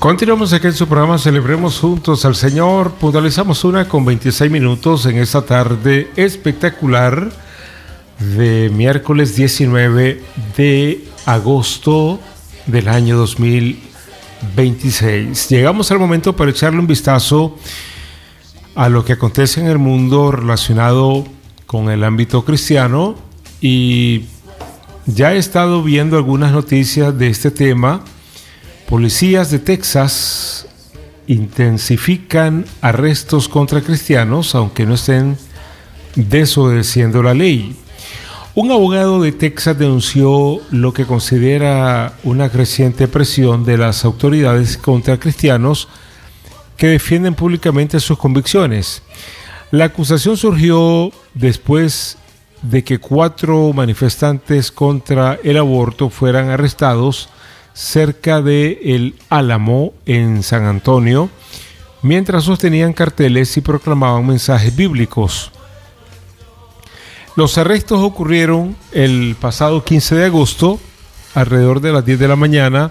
Continuamos aquí en su programa Celebremos Juntos al Señor. Puntualizamos 1:26 en esta tarde espectacular de miércoles 19 de agosto del año 2026. Llegamos al momento para echarle un vistazo a lo que acontece en el mundo relacionado con el ámbito cristiano, y ya he estado viendo algunas noticias de este tema. Policías de Texas intensifican arrestos contra cristianos, aunque no estén desobedeciendo la ley. Un abogado de Texas denunció lo que considera una creciente presión de las autoridades contra cristianos que defienden públicamente sus convicciones. La acusación surgió después de que 4 manifestantes contra el aborto fueran arrestados cerca de El Álamo, en San Antonio, mientras sostenían carteles y proclamaban mensajes bíblicos. Los arrestos ocurrieron el pasado 15 de agosto, alrededor de las 10 de la mañana.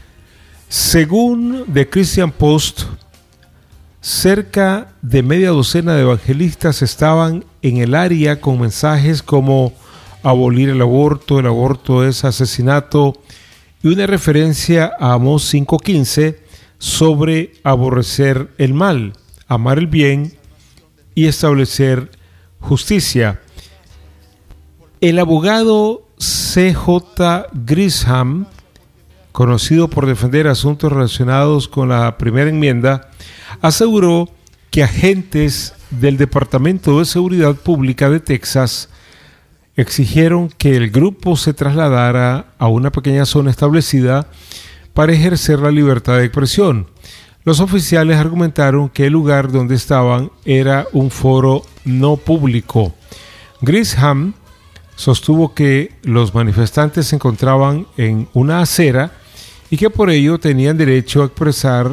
Según The Christian Post, cerca de media docena de evangelistas estaban en el área con mensajes como abolir el aborto es asesinato, y una referencia a Amós 5:15 sobre aborrecer el mal, amar el bien y establecer justicia. El abogado C.J. Grisham, conocido por defender asuntos relacionados con la primera enmienda, aseguró que agentes del Departamento de Seguridad Pública de Texas exigieron que el grupo se trasladara a una pequeña zona establecida para ejercer la libertad de expresión. Los oficiales argumentaron que el lugar donde estaban era un foro no público. Grisham sostuvo que los manifestantes se encontraban en una acera y que por ello tenían derecho a expresarse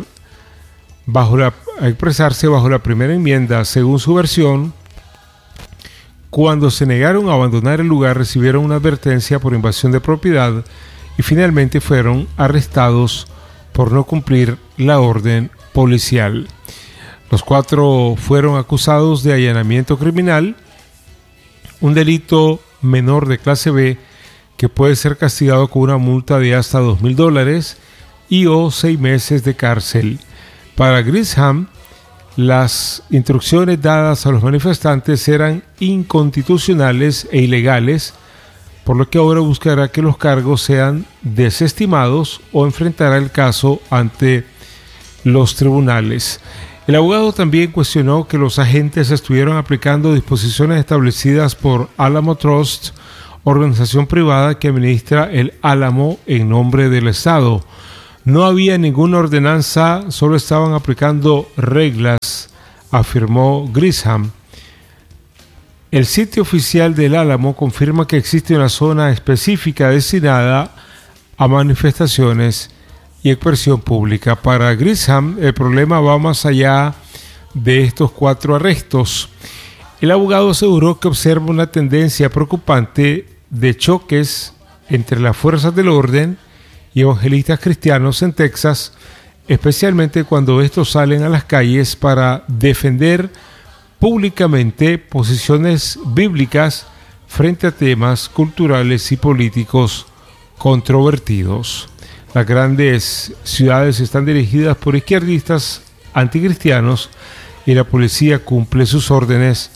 bajo la primera enmienda. Según su versión, cuando se negaron a abandonar el lugar, recibieron una advertencia por invasión de propiedad y finalmente fueron arrestados por no cumplir la orden policial. Los 4 fueron acusados de allanamiento criminal, un delito menor de clase B que puede ser castigado con una multa de hasta $2,000 y o 6 meses de cárcel. Para Grisham, las instrucciones dadas a los manifestantes eran inconstitucionales e ilegales, por lo que ahora buscará que los cargos sean desestimados o enfrentará el caso ante los tribunales. El abogado también cuestionó que los agentes estuvieron aplicando disposiciones establecidas por Alamo Trust, organización privada que administra el Álamo en nombre del Estado. No había ninguna ordenanza, solo estaban aplicando reglas, afirmó Grisham. El sitio oficial del Álamo confirma que existe una zona específica destinada a manifestaciones y expresión pública. Para Grisham, el problema va más allá de estos 4 arrestos. El abogado aseguró que observa una tendencia preocupante de choques entre las fuerzas del orden y evangelistas cristianos en Texas, especialmente cuando estos salen a las calles para defender públicamente posiciones bíblicas frente a temas culturales y políticos controvertidos. Las grandes ciudades están dirigidas por izquierdistas anticristianos y la policía cumple sus órdenes,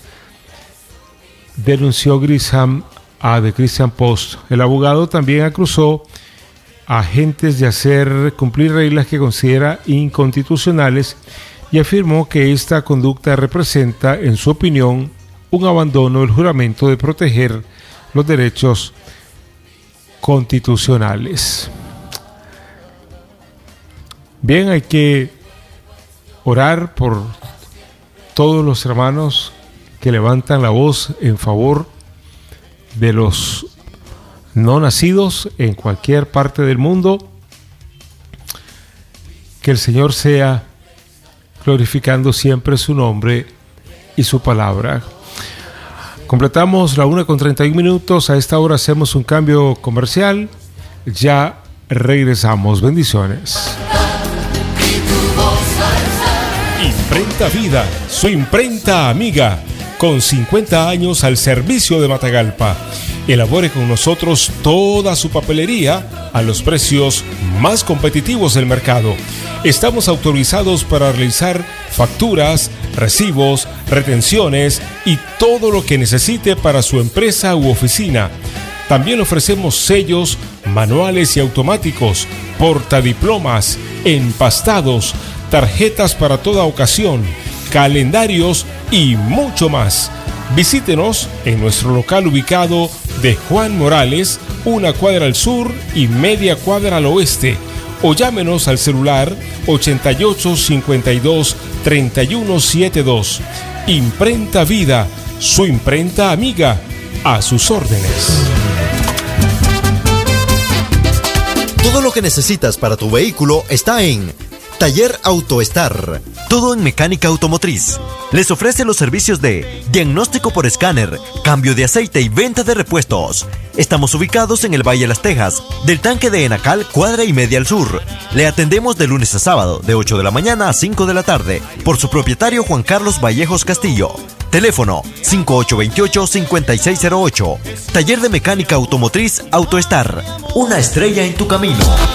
denunció Grisham a The Christian Post. El abogado también acusó a agentes de hacer cumplir reglas que considera inconstitucionales y afirmó que esta conducta representa, en su opinión, un abandono del juramento de proteger los derechos constitucionales. Bien, hay que orar por todos los hermanos que levantan la voz en favor de los no nacidos en cualquier parte del mundo. Que el Señor sea glorificando siempre su nombre y su palabra. Completamos la 1:31. A esta hora hacemos un cambio comercial. Ya regresamos. Bendiciones. Imprenta Vida, su imprenta amiga, con 50 años al servicio de Matagalpa. Elabore con nosotros toda su papelería a los precios más competitivos del mercado. Estamos autorizados para realizar facturas, recibos, retenciones y todo lo que necesite para su empresa u oficina. También ofrecemos sellos, manuales y automáticos, portadiplomas, empastados, tarjetas para toda ocasión, calendarios y mucho más. Visítenos en nuestro local ubicado de Juan Morales, 1 cuadra al sur y media cuadra al oeste, o llámenos al celular 88 52 31 72. Imprenta Vida, su imprenta amiga, a sus órdenes. Todo lo que necesitas para tu vehículo está en Taller AutoStar. Todo en mecánica automotriz. Les ofrece los servicios de diagnóstico por escáner, cambio de aceite y venta de repuestos. Estamos ubicados en el Valle de las Tejas, del tanque de Enacal, cuadra y media al sur. Le atendemos de lunes a sábado, de 8 de la mañana a 5 de la tarde, por su propietario Juan Carlos Vallejos Castillo. Teléfono 5828-5608. Taller de mecánica automotriz AutoStar. Una estrella en tu camino.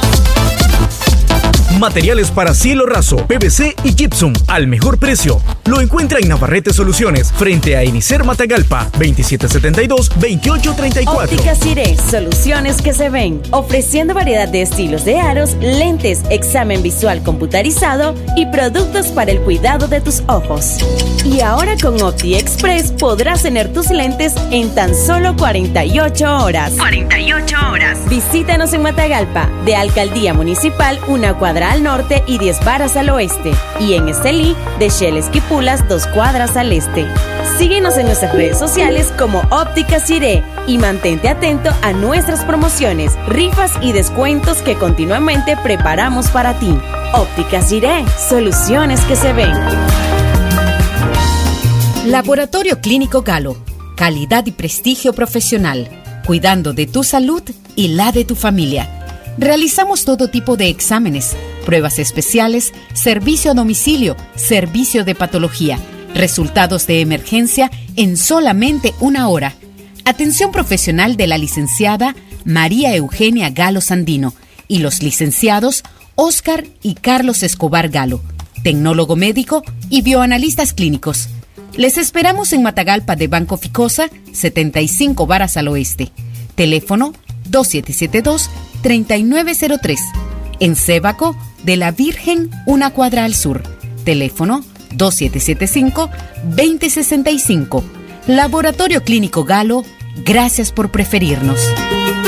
Materiales para cielo raso, PVC y gypsum al mejor precio. Lo encuentra en Navarrete Soluciones, frente a Enicer Matagalpa, 2772-2834. Óptica Ciré, soluciones que se ven. Ofreciendo variedad de estilos de aros, lentes, examen visual computarizado y productos para el cuidado de tus ojos. Y ahora con Opti Express podrás tener tus lentes en tan solo 48 horas. 48 horas. Visítanos en Matagalpa, de Alcaldía Municipal, 1 cuadra al norte y 10 varas al oeste. Y en Estelí, de Shell Esquipulas, 2 cuadras al este. Síguenos en nuestras redes sociales como Óptica Ciré y mantente atento a nuestras promociones, rifas y descuentos que continuamente preparamos para ti. Óptica Ciré, soluciones que se ven. Laboratorio Clínico Galo, calidad y prestigio profesional, cuidando de tu salud y la de tu familia. Realizamos todo tipo de exámenes, pruebas especiales, servicio a domicilio, servicio de patología, resultados de emergencia en solamente 1 hora. Atención profesional de la licenciada María Eugenia Galo Sandino y los licenciados Óscar y Carlos Escobar Galo, tecnólogo médico y bioanalistas clínicos. Les esperamos en Matagalpa de Banco Ficosa, 75 varas al oeste. Teléfono 2772-3903. En Sébaco de la Virgen, 1 cuadra al sur. Teléfono 2775-2065. Laboratorio Clínico Galo, gracias por preferirnos.